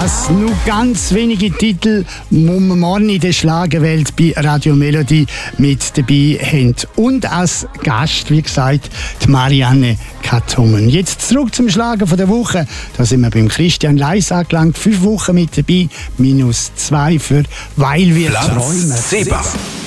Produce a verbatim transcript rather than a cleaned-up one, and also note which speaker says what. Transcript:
Speaker 1: das. Nur ganz wenige Titel, die wir morgen in der Schlagerwelt bei Radio Melody mit dabei haben. Und als Gast, wie gesagt, die Marianne Katungen. Jetzt zurück zum Schlager von der Woche. Da sind wir beim Christian Leis angelangt. Fünf Wochen mit dabei, minus zwei für «Weil wir
Speaker 2: Platz
Speaker 1: träumen».
Speaker 2: sieben.